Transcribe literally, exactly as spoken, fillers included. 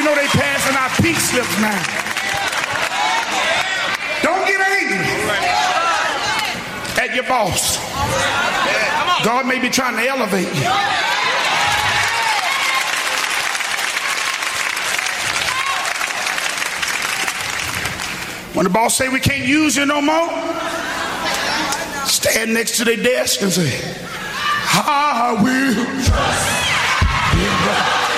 You know they passing out pink slips now. Don't get angry at your boss. God may be trying to elevate you. When the boss say we can't use you no more, stand next to their desk and say, I will trust in God.